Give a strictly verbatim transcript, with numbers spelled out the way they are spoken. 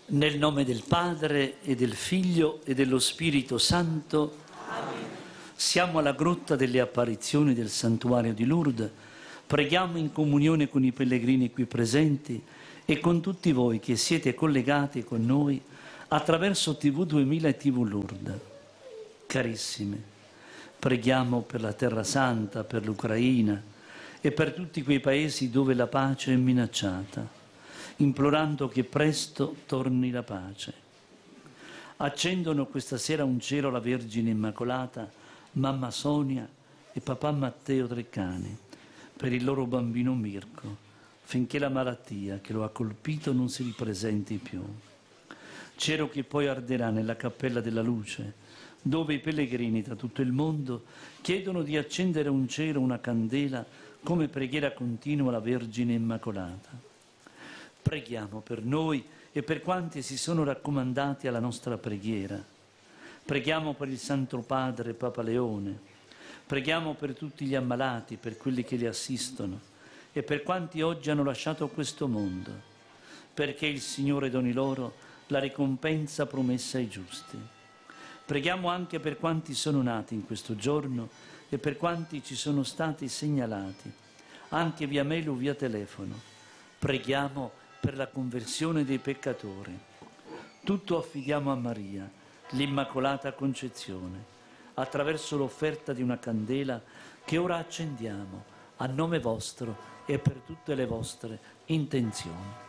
Nel nome del Padre e del Figlio e dello Spirito Santo. Amen. Siamo alla grotta delle apparizioni del santuario di Lourdes. Preghiamo in comunione con i pellegrini qui presenti e con tutti voi che siete collegati con noi attraverso tivù duemila e tivù Lourdes. Carissime, preghiamo per la Terra Santa, per l'Ucraina e per tutti quei paesi dove la pace è minacciata, implorando che presto torni la pace. Accendono questa sera un cero la Vergine Immacolata, mamma Sonia e papà Matteo Treccani, per il loro bambino Mirko, finché la malattia che lo ha colpito non si ripresenti più. Cero che poi arderà nella Cappella della Luce, dove i pellegrini da tutto il mondo chiedono di accendere un cero, una candela, come preghiera continua alla Vergine Immacolata. Preghiamo per noi e per quanti si sono raccomandati alla nostra preghiera. Preghiamo per il Santo Padre Papa Leone. Preghiamo per tutti gli ammalati, per quelli che li assistono e per quanti oggi hanno lasciato questo mondo, perché il Signore doni loro la ricompensa promessa ai giusti. Preghiamo anche per quanti sono nati in questo giorno e per quanti ci sono stati segnalati, anche via mail o via telefono. Preghiamo per la conversione dei peccatori. Tutto affidiamo a Maria, l'Immacolata Concezione, attraverso l'offerta di una candela che ora accendiamo a nome vostro e per tutte le vostre intenzioni.